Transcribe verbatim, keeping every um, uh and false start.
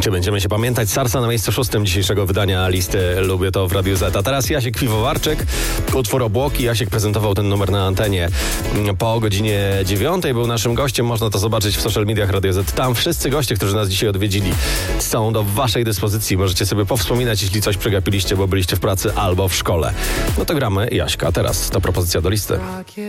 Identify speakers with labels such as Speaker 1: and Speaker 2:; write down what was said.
Speaker 1: Czy będziemy się pamiętać? Sarsa na miejscu szóstym dzisiejszego wydania listy Lubię to w Radiu Z. A teraz Jasiek Piwowarczyk, utwór Obłoki. Jasiek prezentował ten numer na antenie po godzinie dziewiątej. Był naszym gościem. Można to zobaczyć w social mediach Radio Z. Tam wszyscy goście, którzy nas dzisiaj odwiedzili, są do waszej dyspozycji. Możecie sobie powspominać, jeśli coś przegapiliście, bo byliście w pracy albo w szkole. No to gramy Jaśka. Teraz to propozycja do listy.